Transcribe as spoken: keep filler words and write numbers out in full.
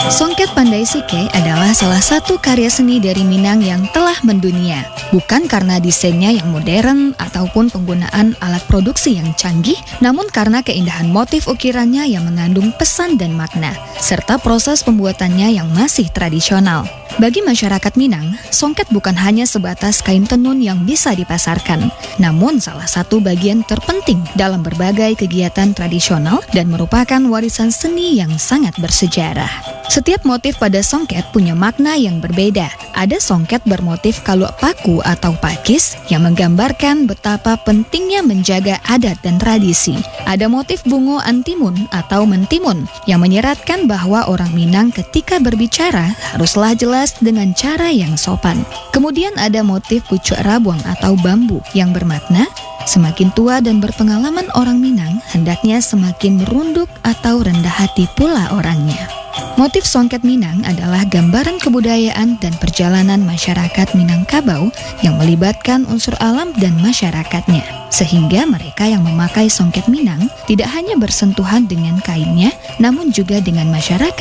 Songket Pandai Sike adalah salah satu karya seni dari Minang yang telah mendunia. Bukan karena desainnya yang modern ataupun penggunaan alat produksi yang canggih, namun karena keindahan motif ukirannya yang mengandung pesan dan makna, serta proses pembuatannya yang masih tradisional. Bagi masyarakat Minang, songket bukan hanya sebatas kain tenun yang bisa dipasarkan, namun salah satu bagian terpenting dalam berbagai kegiatan tradisional dan merupakan warisan seni yang sangat bersejarah. Setiap motif pada songket punya makna yang berbeda. Ada songket bermotif kaluk paku atau pakis yang menggambarkan betapa pentingnya menjaga adat dan tradisi. Ada motif bungo antimun atau mentimun yang menyeratkan bahwa orang Minang ketika berbicara haruslah jelas dengan cara yang sopan. Kemudian ada motif pucuk rabuang atau bambu yang bermakna semakin tua dan berpengalaman orang Minang, hendaknya semakin merunduk atau rendah hati pula orangnya. Motif songket Minang adalah gambaran kebudayaan dan perjalanan masyarakat Minangkabau yang melibatkan unsur alam dan masyarakatnya. Sehingga mereka yang memakai songket Minang tidak hanya bersentuhan dengan kainnya, namun juga dengan masyarakat